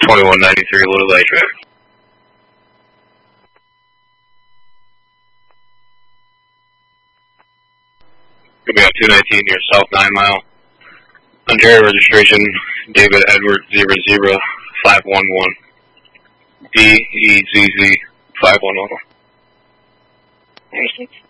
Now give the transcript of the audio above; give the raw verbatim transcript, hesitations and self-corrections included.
twenty-one ninety-three Little Lake. Could be on two nineteen near South nine Mile. Ontario registration, David Edward zero zero five one one. D E Z Z five one one.